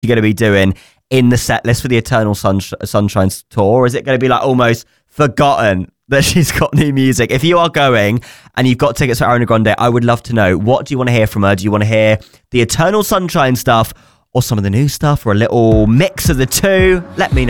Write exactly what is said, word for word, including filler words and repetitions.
you're going to be doing in the set list for the Eternal Sunsh- Sunshine Tour? Or is it going to be like almost forgotten that she's got new music? If you are going and you've got tickets for Ariana Grande, I would love to know, what do you want to hear from her? Do you want to hear the Eternal Sunshine stuff or some of the new stuff or a little mix of the two? Let me know.